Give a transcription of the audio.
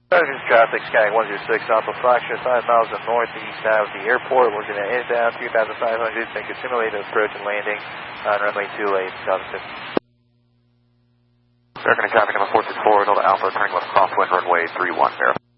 This traffic scanning 106 Alpha Fraction 5 miles northeast out of the airport. We're going to inbound 2,500, make a simulated approach and landing on runway 28, Galveston. American traffic number 464, Delta Alpha, turning left crosswind runway 31, verify.